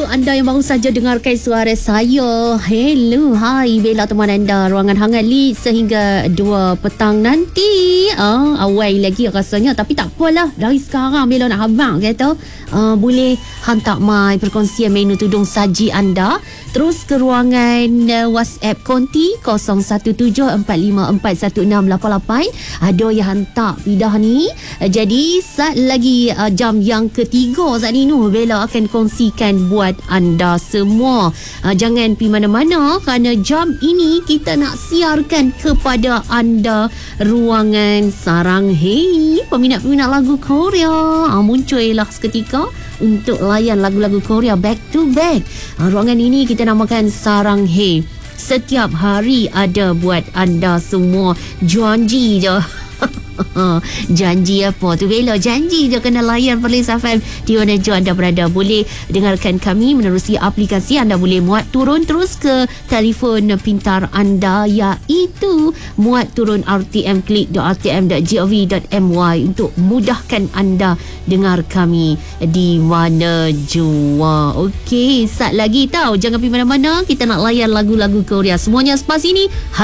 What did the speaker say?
anda yang baru saja dengarkan suara saya. Hello, hai Bella teman anda. Ruangan hangat Lee sehingga 2 petang nanti. Awal lagi rasanya, tapi tak apalah. Dari sekarang Bella nak habang kata. Boleh hantar mai perkongsian menu tudung saji anda terus ke ruangan WhatsApp konti 0174541688. Ada yang hantar pidah ni. Jadi saat lagi jam yang ketiga saat ni Bella akan kongsikan buat anda semua. Jangan pergi mana-mana kerana jam ini kita nak siarkan kepada anda ruangan Sarang Hey, peminat-peminat lagu Korea. Muncullah seketika untuk layan lagu-lagu Korea back to back. Ruangan ini kita namakan Sarang Hey. Setiap hari ada buat anda semua. Janji je. Janji apa tu Bella? Janji je kena layan Perlis FM di mana je anda berada. Boleh dengarkan kami menerusi aplikasi. Anda boleh muat turun terus ke telefon pintar anda, iaitu muat turun rtmklik.rtm.gov.my untuk mudahkan anda dengar kami di mana jua. Okey, sat lagi tahu, jangan pergi mana-mana. Kita nak layan lagu-lagu Korea. Semuanya selepas ini.